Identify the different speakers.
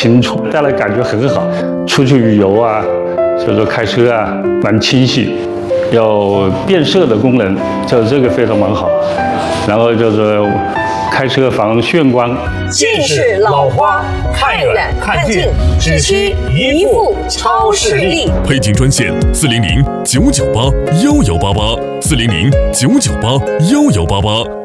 Speaker 1: 清楚，带来感觉很好。出去旅游啊，就是说开车啊，蛮清晰，有变色的功能，就这个非常蛮好。然后就是开车防眩光。
Speaker 2: 近视老花，看远看近，只需一副超视力。
Speaker 3: 配景专线400-998-1188，400-998-1188。